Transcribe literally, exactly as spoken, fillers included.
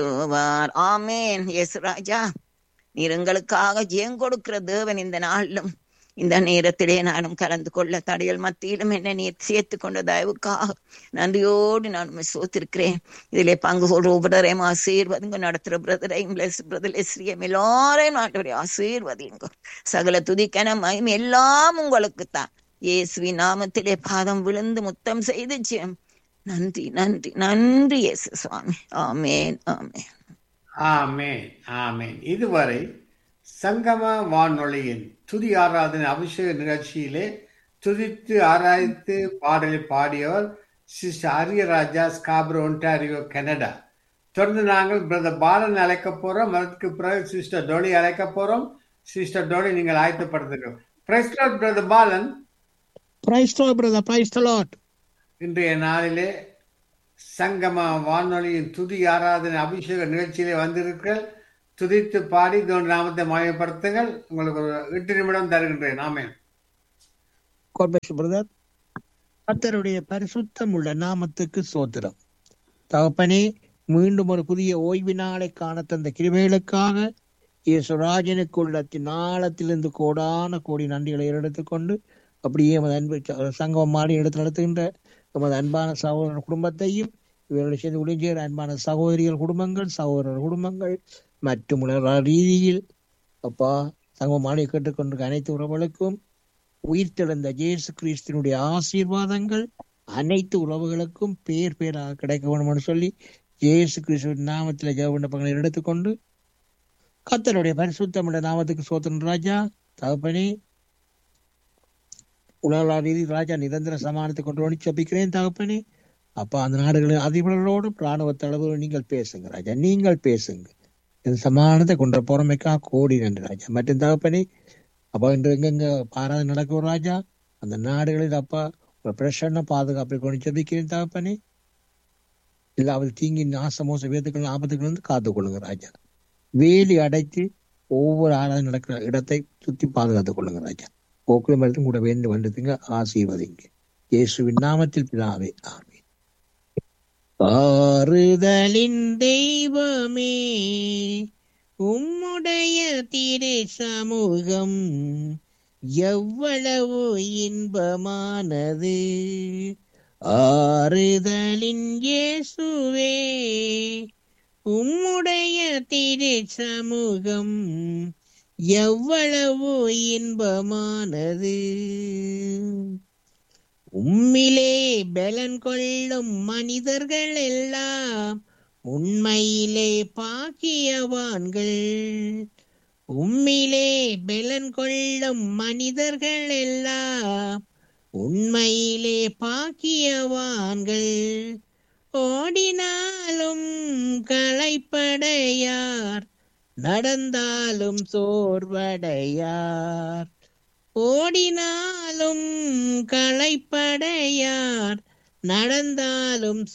வார். ஆமேன். இயேசு ராஜா, நீர் எங்களுக்காக ஜெயம் கொடுக்கிற தேவன். இந்த நாளிலும் இந்த நேரத்திலே நானும் கலந்து கொள்ள தடையல் மத்தியிலும் என்ன நீர் சேர்த்து கொண்ட தயவுக்காக நன்றியோடு நான் சோத்திருக்கிறேன். இதிலே பங்கு கொள்ற உபடரையும் ஆசீர்வதிங்க. நடத்துகிற பிரதரையும் பிரதலேஸ்ரீயம் எல்லாரையும் நாட்டவரை ஆசீர்வதிங்க. சகல துதிக்கன மகிமை எல்லாம் உங்களுக்கு தான். இயேசுவின் நாமத்திலே பாதம் விழுந்து முத்தம் செய்து ஜெயம். நன்றி நன்றி நன்றி இயேசு சுவாமி. ஆமேன் ஆமேன் ஆமேன் ஆமேன். இதுவரை சங்கம வானொலியின் துதி ஆராதனை அபிஷேக நிகழ்ச்சியிலே துதித்து ஆராய்த்து பாடலை பாடியவர் sister Ariyaraja, Scarborough, Ontario, Canada. தொடர்ந்து நாங்கள் பிரதர் பாலன் அழைக்க போறோம். அதற்கு பிறகு சிஸ்டர் டோனி அழைக்க போறோம். சிஸ்டர் டோனி, நீங்கள் ஆயத்தப்படுத்துகிறோம். Praise the Lord brother Balan. Praise the Lord brother. Praise the Lord. இன்றைய நாளிலே சங்கம வானொலியின் துதி ஆராதனை அபிஷேக நிகழ்ச்சியிலே வந்திருக்கிறீர்கள். துதித்து பாடி தோன் நாமத்தை மயப்படுத்துங்கள். உங்களுக்கு ஒரு எட்டு நிமிடம் தருகின்றேன். ஆமென். பிரதர், கர்த்தருடைய பரிசுத்தம் உள்ள நாமத்துக்கு ஸ்தோத்திரம். தகப்பனே, மீண்டும் ஒரு புதிய ஓய்வு நாளை காண தந்த கிருபைகளுக்காக இயேசுராஜனுக்கு உள்ளத்தின் ஆழத்திலிருந்து கோடான கோடி நன்றிகளை எடுத்துக்கொண்டு அப்படியே எமது அன்பு சங்கம் மாடி எடுத்து நடத்துகின்ற எமது அன்பான சகோதர குடும்பத்தையும் இவர்களை சேர்ந்து உடைஞ்சேற அன்பான சகோதரிகள் குடும்பங்கள், சகோதரர் குடும்பங்கள் மற்றும் உலக ரீதியில் அப்பா சங்கம் மாடி கேட்டுக்கொண்டிருக்க அனைத்து உறவுகளுக்கும் உயிர்த்தெழுந்த இயேசு கிறிஸ்துவினுடைய ஆசீர்வாதங்கள் அனைத்து உறவுகளுக்கும் பேர் பேராக கிடைக்க வேண்டும் என்று சொல்லி இயேசு கிறிஸ்துவின் நாமத்தில் ஜெப விண்ணப்பங்களை எடுத்துக்கொண்டு கர்த்தருடைய பரிசுத்தமுள்ள நாமத்துக்கு சோத்திரம். ராஜா தகப்பனே, உலக ரீதி ராஜா நிரந்தர சமானத்தை கொண்டு வந்து ஜெபிக்கிறேன் தகப்பனே. அப்பா, அந்த நாடுகளின் அதிபர்களோடும் இராணுவ தலைவரோடு நீங்கள் பேசுங்க ராஜா, நீங்கள் பேசுங்க. இந்த சமானத்தை கொண்ட பொறுமைக்கா கோடி நன்றி ராஜா. மற்றும் தகப்பனே, அப்பா இன்று எங்கெங்க பாராது நடக்கும் ராஜா, அந்த நாடுகளில் அப்பா ஒரு பிரசன்ன பாதுகாப்பை கொண்டு ஜெபிக்கிறேன் தகப்பனே. இல்லாவது தீங்கின் ஆசமோச வேதங்கள் ஆபத்துகள் வந்து காத்துக் கொள்ளுங்க ராஜா. வேலி அடைத்து ஒவ்வொரு ஆராதனை நடக்கிற இடத்தை சுத்தி பாதுகாத்துக் கொள்ளுங்க ராஜா. போக்குவரத்தும் கூட வேண்டும் வந்ததுங்க, ஆசீர்வதிங்க இயேசுவின் நாமத்தில் பிதாவே, ஆமென். ஆறுதலின் தெய்வமே, உம்முடைய திரு சமூகம் எவ்வளவு இன்பமானது. ஆறுதலின் இயேசுவே, உம்முடைய திரு சமூகம் எவ்வளவு இன்பமானது. உம்மிலே பலன் கொள்ளும் மனிதர்கள் எல்லாம் உண்மையிலே பாக்கியவான்கள். உம்மிலே பலன் கொள்ளும் மனிதர்கள் எல்லாம் உண்மையிலே பாக்கியவான்கள். ஓடினாலும் களைப்படையார், நடந்தாலும் சோர்வடையார். ஓடினாலும் களைப்படையார், நடந்தாலும்